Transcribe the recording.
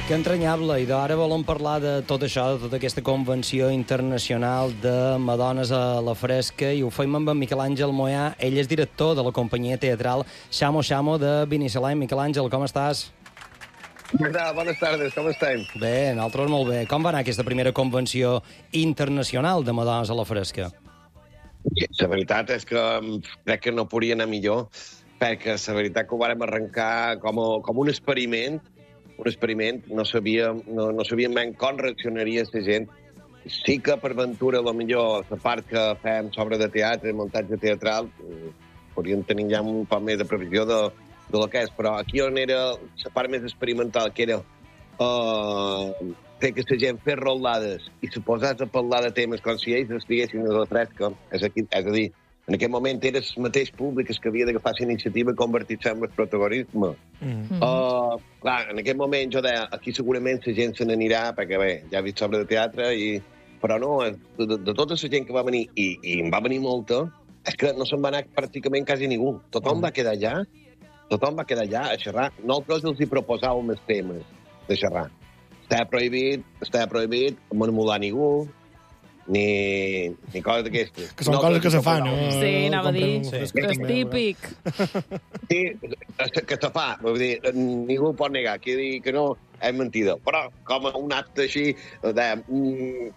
Que entranyable, i d'ara volem parlar de tot això, de tota aquesta convenció internacional de Madones a la Fresca, i ho fem amb en Miquel Àngel Moyà. Ell és director de la companyia teatral Xamo Xamo de Binissalem. Miquel Àngel, com estàs? Bones tardes, com estem? Bé, nosaltres molt bé. Com va anar aquesta primera convenció internacional de Madones a la Fresca? La veritat és que crec que no podria anar millor, perquè la veritat que ho vàrem arrencar com un experiment, no sabíem ben com reaccionaria la gent. Sí que per ventura, millor la part que fem sobre de teatre, muntatge teatral, podríem tenir ja un poc més de previsió de lo que és, però aquí on era la part més experimental, que era fer que la gent fes rotllades i se posés a parlar de temes com si ells estiguessin a la fresca, és a dir, en aquest moment era el mateix públic que havia d'agafar la iniciativa i convertir-se en el protagonisme. Clar, en aquest moment jo deia, aquí segurament la gent se n'anirà, perquè bé, ja he vist sobre de teatre, però no, de tota la gent que va venir, i en va venir molta, és que no se'n va anar pràcticament quasi ningú. Tothom va quedar allà a xerrar. Nosaltres els hi proposàvem els temes de xerrar. Estava prohibit emular ningú, ni coses d'aquestes. Que són coses que se fan, no? Sí, anava a dir. És típic. Sí, que se fa. Vull dir, ningú pot negar. Qui digui que no és mentida. Però com un acte així,